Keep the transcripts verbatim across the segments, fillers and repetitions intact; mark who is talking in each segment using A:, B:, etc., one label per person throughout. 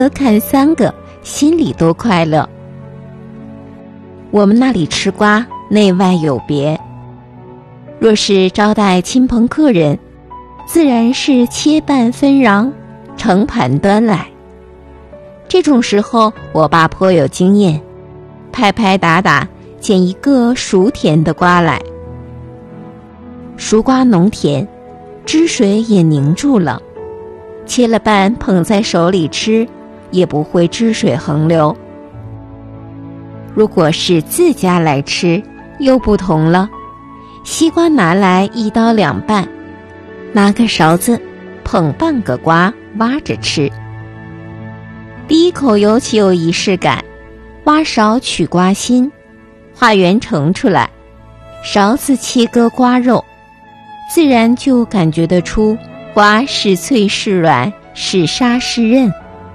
A: 看三个，心里都快乐。我们那里吃瓜内外有别，若是招待亲朋客人，自然是切半分瓤，盛盘端来。这种时候我爸颇有经验，拍拍打打捡一个熟甜的瓜来。熟瓜浓甜，汁水也凝住了，切了半捧在手里吃，也不会汁水横流。如果是自家来吃，又不同了。西瓜拿来一刀两半，拿个勺子捧半个瓜挖着吃。第一口尤其有仪式感，挖勺取瓜心，画圆盛出来，勺子切割瓜肉，自然就感觉得出瓜是脆是软，是沙是韧。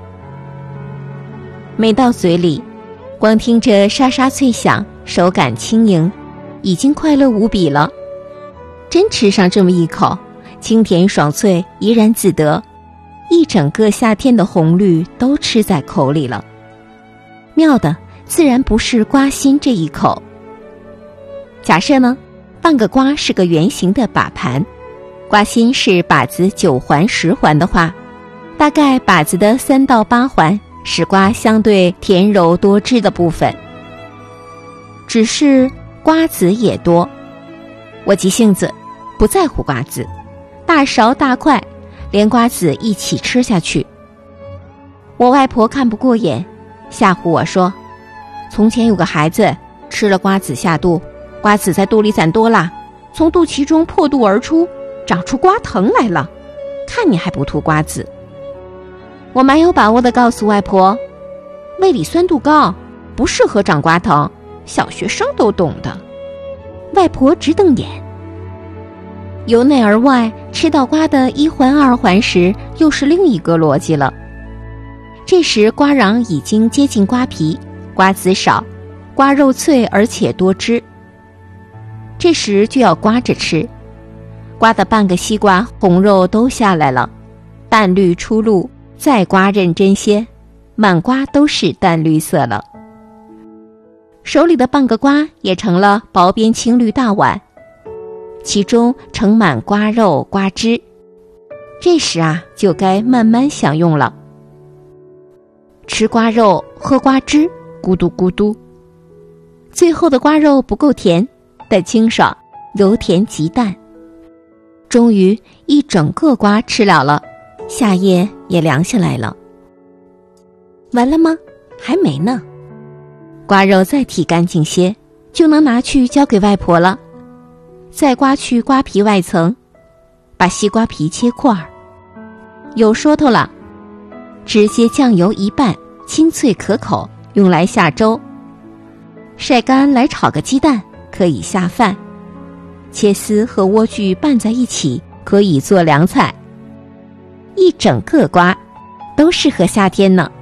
A: 没到嘴里，光听着沙沙脆响，手感轻盈，已经快乐无比了。真吃上这么一口，清甜爽脆，怡然自得，一整个夏天的红绿都吃在口里了。妙的自然不是瓜心这一口。假设呢，半个瓜是个圆形的把盘，瓜心是把子九环十环的话，大概把子的三到八环是瓜相对甜柔多汁的部分。只是瓜子也多，我急性子，不在乎瓜子，大勺大块，连瓜子一起吃下去。我外婆看不过眼，吓唬我说，从前有个孩子吃了瓜子下肚，瓜子在肚里攒多了，从肚脐中破肚而出，长出瓜藤来了，看你还不吐瓜子。我蛮有把握地告诉外婆，胃里酸度高，不适合长瓜藤，小学生都懂的。外婆直瞪眼。由内而外吃到瓜的一环二环时，又是另一个逻辑了。这时瓜瓤已经接近瓜皮，瓜子少，瓜肉脆而且多汁，这时就要刮着吃。刮的半个西瓜红肉都下来了，淡绿出露，再刮认真些，满瓜都是淡绿色了。手里的半个瓜也成了薄边青绿大碗，其中盛满瓜肉瓜汁。这时啊，就该慢慢享用了。吃瓜肉喝瓜汁，咕嘟咕嘟。最后的瓜肉不够甜，但清爽，油甜极淡。终于一整个瓜吃了了，夏夜也凉下来了。完了吗？还没呢。瓜肉再剔干净些，就能拿去交给外婆了。再刮去瓜皮外层，把西瓜皮切块儿，有说头了。直接酱油一拌，清脆可口，用来下粥。晒干来炒个鸡蛋，可以下饭。切丝和莴苣拌在一起，可以做凉菜。一整个瓜，都适合夏天呢。